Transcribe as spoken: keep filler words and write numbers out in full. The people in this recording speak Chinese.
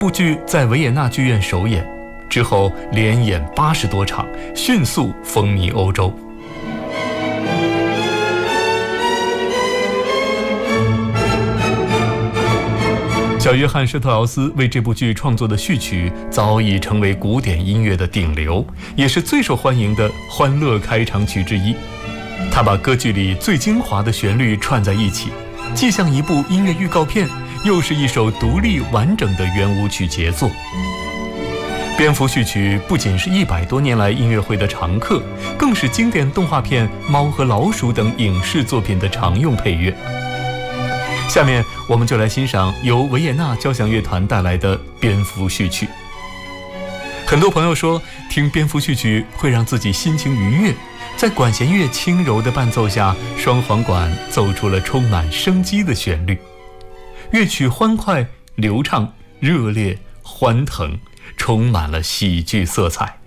部剧在维也纳剧院首演，之后连演八十多场，迅速风靡欧洲。小约翰·施特劳斯为这部剧创作的序曲早已成为古典音乐的顶流，也是最受欢迎的欢乐开场曲之一。他把歌剧里最精华的旋律串在一起，既像一部音乐预告片，又是一首独立完整的圆舞曲杰作。蝙蝠序曲不仅是一百多年来音乐会的常客，更是经典动画片《猫和老鼠》等影视作品的常用配乐。下面我们就来欣赏由维也纳交响乐团带来的蝙蝠序曲。很多朋友说，听蝙蝠序曲会让自己心情愉悦，在管弦乐轻柔的伴奏下，双簧管奏出了充满生机的旋律。乐曲欢快、流畅、热烈、欢腾，充满了喜剧色彩。